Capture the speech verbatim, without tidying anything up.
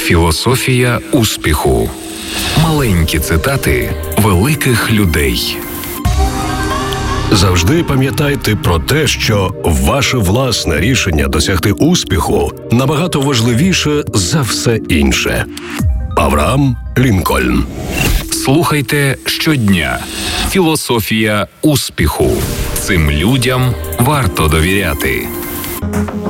Філософія успіху. Маленькі цитати великих людей. Завжди пам'ятайте про те, що ваше власне рішення досягти успіху набагато важливіше за все інше. Авраам Лінкольн. Слухайте щодня. Філософія успіху. Цим людям варто довіряти.